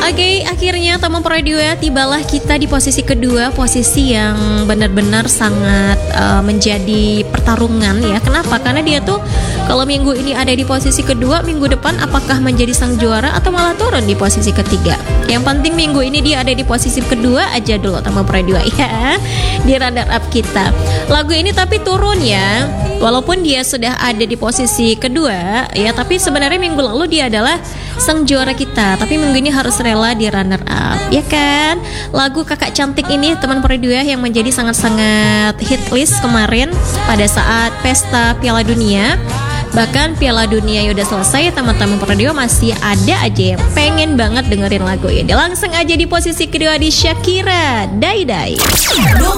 Oke, akhirnya teman radio ya, tibalah kita di posisi kedua, posisi yang benar-benar sangat menjadi pertarungan ya. Kenapa? Karena dia tuh kalau minggu ini ada di posisi kedua, minggu depan apakah menjadi sang juara atau malah turun di posisi ketiga. Yang penting minggu ini dia ada di posisi kedua aja dulu teman radio ya, di runner up kita. Lagu ini tapi turun ya, walaupun dia sudah ada di posisi kedua ya, tapi sebenarnya minggu lalu dia adalah sang juara kita, tapi minggu ini harus rela di runner up, ya kan? Lagu Kakak Cantik ini teman radio yang menjadi sangat-sangat hit list kemarin pada saat pesta Piala Dunia. Bahkan Piala Dunia udah selesai, teman-teman radio masih ada aja yang pengen banget dengerin lagu ini. Langsung aja di posisi kedua di Shakira, Dai Dai.